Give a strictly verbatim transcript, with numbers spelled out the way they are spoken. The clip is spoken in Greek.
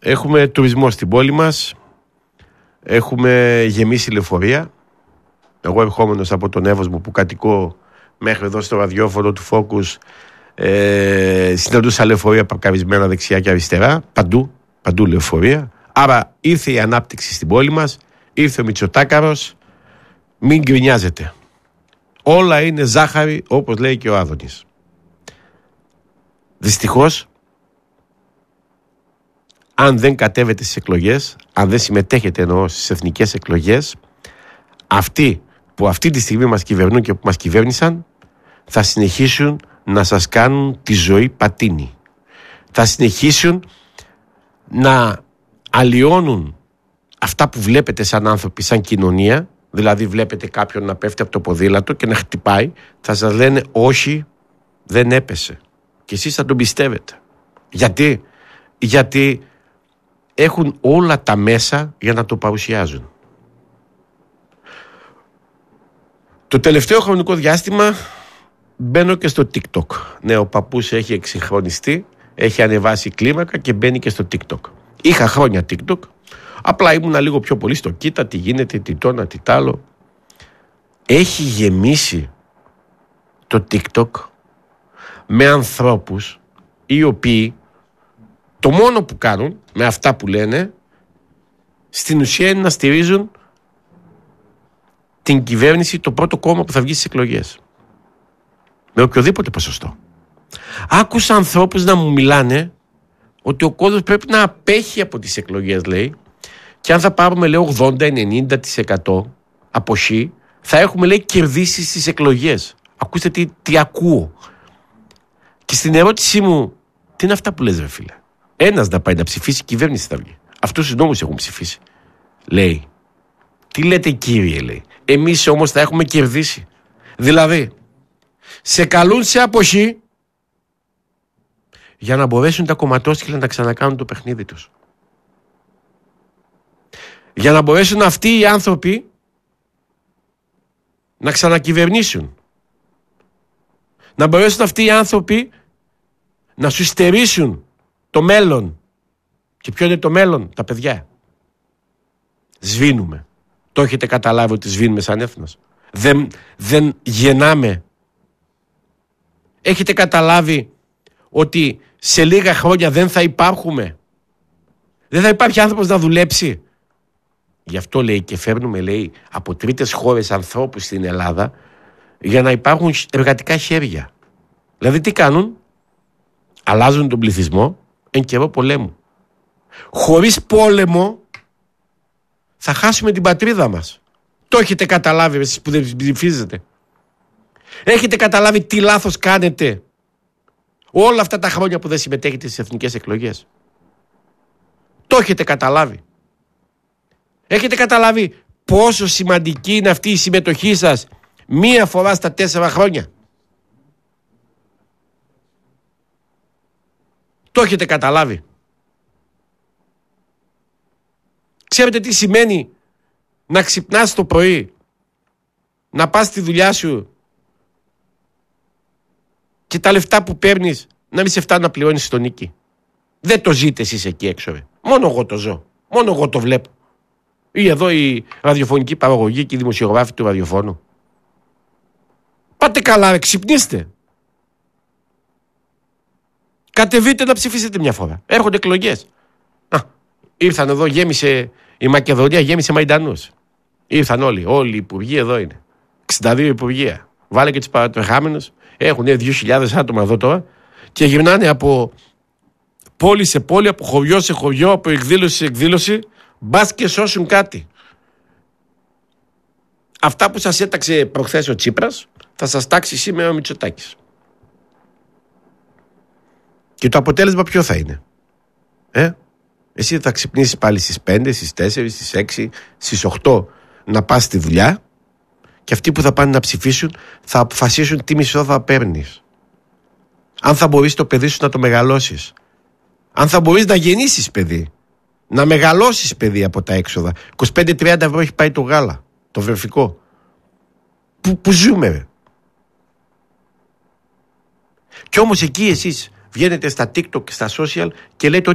Έχουμε τουρισμό στην πόλη μας. Έχουμε γεμίσει λεωφορεία. Εγώ ερχόμενος από τον Εύωσμο που κατοικώ μέχρι εδώ στο ραδιόφωνο του Focus, ε, συναντούσα λεωφορεία παρκαρισμένα δεξιά και αριστερά. Παντού, παντού λεωφορεία. Άρα ήρθε η ανάπτυξη στην πόλη μας. Ήρθε ο Μητσοτάκαρος. Μην γκρινιάζετε. Όλα είναι ζάχαρη, όπως λέει και ο Άδωνης. Δυστυχώς, αν δεν κατέβετε στις εκλογές, αν δεν συμμετέχετε εννοώ στις εθνικές εκλογές, αυτοί που αυτή τη στιγμή μας κυβερνούν και που μας κυβέρνησαν θα συνεχίσουν να σας κάνουν τη ζωή πατίνι. Θα συνεχίσουν να αλλοιώνουν αυτά που βλέπετε σαν άνθρωποι, σαν κοινωνία. Δηλαδή βλέπετε κάποιον να πέφτει από το ποδήλατο και να χτυπάει, θα σας λένε όχι, δεν έπεσε. Και εσείς θα τον πιστεύετε. Γιατί? Γιατί έχουν όλα τα μέσα για να το παρουσιάζουν. Το τελευταίο χρονικό διάστημα μπαίνω και στο TikTok. Ναι, ο παππούς έχει εξυγχρονιστεί, έχει ανεβάσει κλίμακα και μπαίνει και στο TikTok. Είχα χρόνια TikTok, απλά ήμουνα λίγο πιο πολύ στο κοίτα, τι γίνεται, τι τόνα, τι τ' άλλο. Έχει γεμίσει το TikTok με ανθρώπους οι οποίοι το μόνο που κάνουν με αυτά που λένε στην ουσία είναι να στηρίζουν την κυβέρνηση, το πρώτο κόμμα που θα βγει στις εκλογές. Με οποιοδήποτε ποσοστό. Άκουσα ανθρώπους να μου μιλάνε ότι ο κόσμος πρέπει να απέχει από τις εκλογές, λέει, και αν θα πάρουμε, λέει, ογδόντα με ενενήντα τοις εκατό αποχή, θα έχουμε, λέει, κερδίσει στις εκλογές. Ακούστε τι, τι ακούω. Και στην ερώτησή μου, τι είναι αυτά που λες, ρε φίλε? Ένας να πάει να ψηφίσει, η κυβέρνηση θα βγει. Αυτούς τους νόμους έχουν ψηφίσει. Λέει, τι λέτε κύριε, λέει. Εμείς όμως θα έχουμε κερδίσει. Δηλαδή, σε καλούν σε αποχή για να μπορέσουν τα κομματόσκυλα να ξανακάνουν το παιχνίδι τους. Για να μπορέσουν αυτοί οι άνθρωποι να ξανακυβερνήσουν. Να μπορέσουν αυτοί οι άνθρωποι να σου στερήσουν το μέλλον. Και ποιο είναι το μέλλον? Τα παιδιά. Σβήνουμε. Το έχετε καταλάβει ότι σβήνουμε σαν έθνος? Δεν, δεν γεννάμε. Έχετε καταλάβει ότι σε λίγα χρόνια δεν θα υπάρχουμε? Δεν θα υπάρχει άνθρωπος να δουλέψει. Γι' αυτό, λέει, και φέρνουμε, λέει, από τρίτες χώρες ανθρώπους στην Ελλάδα για να υπάρχουν εργατικά χέρια. Δηλαδή τι κάνουν? Αλλάζουν τον πληθυσμό εν καιρό πολέμου. Χωρίς πόλεμο θα χάσουμε την πατρίδα μας. Το έχετε καταλάβει εσείς που δεν ψηφίζετε? Έχετε καταλάβει τι λάθος κάνετε όλα αυτά τα χρόνια που δεν συμμετέχετε στις εθνικές εκλογές? Το έχετε καταλάβει? Έχετε καταλάβει πόσο σημαντική είναι αυτή η συμμετοχή σας μία φορά στα τέσσερα χρόνια? Το έχετε καταλάβει? Ξέρετε τι σημαίνει να ξυπνάς το πρωί, να πας στη δουλειά σου και τα λεφτά που παίρνεις να μην σε φτάνουν να πληρώνεις τον νίκη? Δεν το ζείτε εσείς εκεί έξω, ρε. Μόνο εγώ το ζω. Μόνο εγώ το βλέπω. Ή εδώ η ραδιοφωνική παραγωγή και οι δημοσιογράφοι του ραδιοφώνου. Πάτε καλά, ρε, ξυπνήστε. Κατεβείτε να ψηφίσετε μια φορά. Έρχονται εκλογές. Α, ήρθαν εδώ, γέμισε η Μακεδονία, γέμισε Μαϊντανούς. Ήρθαν όλοι, όλοι οι υπουργοί εδώ είναι. εξήντα δύο υπουργεία. Βάλε και τους παρατρεχάμενους. Έχουν δύο χιλιάδες άτομα εδώ τώρα και γυρνάνε από πόλη σε πόλη, από χωριό σε χωριό, από εκδήλωση σε εκδήλωση, μπας και σώσουν κάτι. Αυτά που σας έταξε προχθές ο Τσίπρας θα σας τάξει σήμερα ο Μητσοτάκης. Και το αποτέλεσμα ποιο θα είναι? Ε? Εσύ θα ξυπνήσεις πάλι στις πέντε, στις τέσσερις, στις έξι, στις οκτώ να πας στη δουλειά και αυτοί που θα πάνε να ψηφίσουν θα αποφασίσουν τι μισθό θα παίρνεις. Αν θα μπορείς το παιδί σου να το μεγαλώσεις. Αν θα μπορείς να γεννήσεις παιδί. Να μεγαλώσεις παιδί από τα έξοδα. είκοσι πέντε με τριάντα ευρώ έχει πάει το γάλα. Το βρεφικό. Πού, πού ζούμε, ρε? Κι όμως εκεί εσείς βγαίνετε στα TikTok και στα social και λέτε